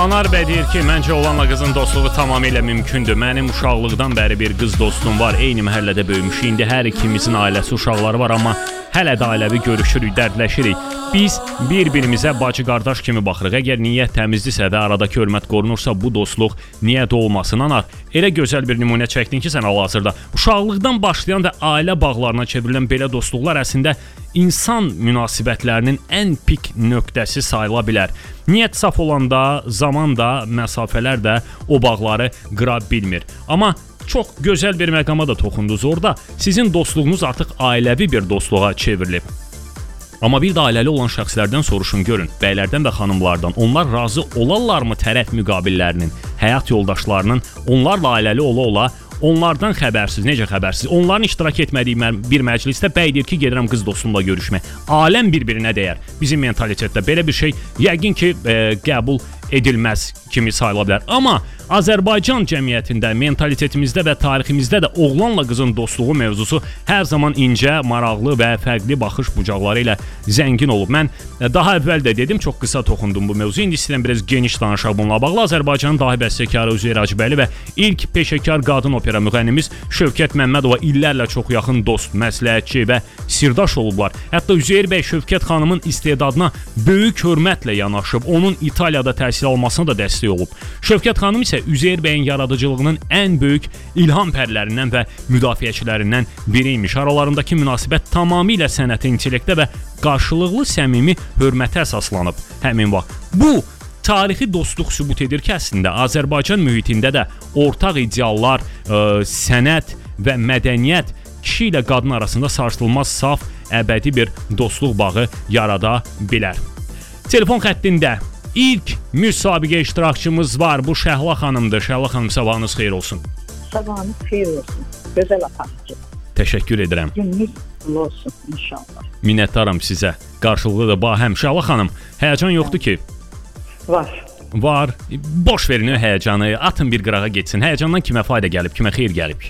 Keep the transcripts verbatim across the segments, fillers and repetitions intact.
Anar bəy deyir ki, məncə oğlanla qızın dostluğu tamamilə mümkündür. Mənim uşaqlıqdan bəri bir qız dostum var. Eyni məhəllədə böyümüşük. İndi hər ikimizin ailəsi, uşaqları var, amma hələ də ailəvi görüşürük, dərdləşirik. Biz bir-birimizə bacı-qardaş kimi baxırıq. Əgər niyyət təmizdirsə və aradakı hörmət qorunursa, bu dostluq niyə də olmasın? Anar, elə gözəl bir nümunə çəkdin ki, sən hal-hazırda uşaqlıqdan başlayan və ailə bağlarına çevrilən belə dostluqlar əslində insan münasibətlərinin ən pik nöqtəsi sayıla bilər. Niyyət saf olanda, zaman da, məsafələr də o bağları qıra bilmir. Amma çox gözəl bir məqama da toxundunuz orada. Sizin dostluğunuz artıq ailəvi bir dostluğa çevrilib. Amma bir də ailəli olan şəxslərdən soruşun, görün, bəylərdən və xanımlardan. Onlar razı olarlarmı tərəf müqabillərinin, həyat yoldaşlarının onlarla ailəli ola-ola onlardan xəbərsiz, necə xəbərsiz? Onların iştirak etmədiyi bir məclisdə bəy deyir ki, gedirəm qız dostumla görüşmək. Aləm bir-birinə dəyər. Bizim mentalitetdə belə bir şey yəqin ki, e, qəbul edilməz kimi sayıla bilər. Amma Azərbaycan cəmiyyətində, mentalitetimizdə və tariximizdə də oğlanla qızın dostluğu mövzusu hər zaman incə, maraqlı və fərqli baxış bucaqları ilə zəngin olub. Mən daha əvvəl də dedim, çox qısa toxundum bu mövzuya. İndi istəyirəm biraz geniş danışaq bununla bağlı. Azərbaycanın dahi bəstəkarı Üzeyir Hacıbəyli və ilk peşəkar qadın opera müğənnimiz Şövkət Məmmədova illərlə çox yaxın dost, məsləhətçi və sirdaş olublar. Hətta Üzeyir bəy Şövkət xanımın istedadına böyük hörmətlə yanaşıb, onun İtaliyada təhsil almasına da dəstək olub. Şövkət xanım isə Üzeyir bəyin yaradıcılığının ən böyük ilham pərlərindən və müdafiəçilərindən biriymiş. Aralarındakı münasibət tamamilə sənətə, intellektə və qarşılıqlı səmimi hörmətə əsaslanıb. Həmin vaxt bu tarixi dostluq sübut edir ki, əslində Azərbaycan mühitində də ortaq ideallar, ə, sənət və mədəniyyət kişi ilə qadın arasında sarsılmaz, saf, əbədi bir dostluq bağı yarada bilər. Telefon xəttində İlk müsabiqə iştirakçımız var. Bu Şəhla xanımdır. Şəhla xanım, sabahınız xeyir olsun. Sabahınız xeyir olsun. Gözəl aparıcı. Təşəkkür edirəm. Gününüz olsun inşallah. Minnətdaram sizə. Qarşılıqlı da bahəm. Şəhla xanım, həyəcan yoxdur ki? Var. Var. Boş verin o həyəcanı. Atın bir qırağa getsin. Həyəcandan kimə fayda gəlib, kimə xeyir gəlib?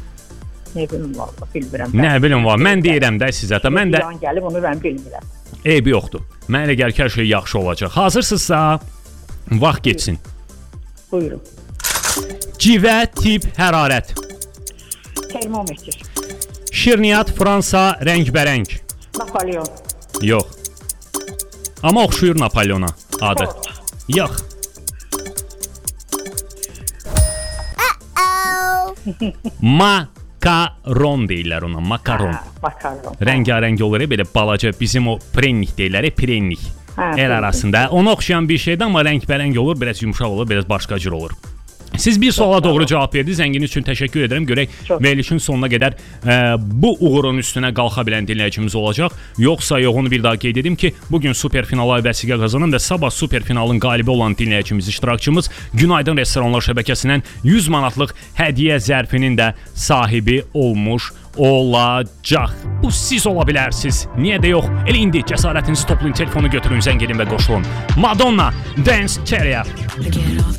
Nə bilim valla, bilmirəm. Nə bilim var. Mən deyirəm də sizə. Mən də yan gəlib, onu mən bilmirəm. Eybi yoxdur. Mən elə gəlir ki, hər şey yaxşı olacaq. Hazırsınızsa, vaxt getsin. Buyurun. Civə, tip, hərarət. Termometr. Şirniyyat, Fransa, rəngbərəng. Napolyon. Yox. Amma oxşuyur Napolyona adı. Port. Yox. Makaron deyirlər ona, makaron. Ha, makaron. Rəngarəng olur, belə balaca, bizim o prennik deyirlər, prennik. Ha, el arasında. Ona oxşayan bir şeydir, amma rəngbərəng olur, biraz yumşaq olur, biraz başqa cür olur. Siz bir suala doğru cavab verdiniz. Zənginiz üçün təşəkkür edirəm. Görək verilişin sonuna qədər ə, bu uğurun üstünə qalxa bilən dinləyicimiz olacaq. Yoxsa yoxunu bir daha qeyd edim ki, bugün superfinala vəsiqə qazanan və sabah superfinalın qalibi olan dinləyicimiz, iştirakçımız Günaydın Restoranlar şəbəkəsindən yüz manatlıq hədiyyə zərfinin də sahibi olmuş olacaq. Bu siz ola bilərsiniz. Niyə də yox? Elə indi cəsarətinizi toplayın, telefonu götürün, zəng edin və qoşulun. Madonna, Dance Terrier.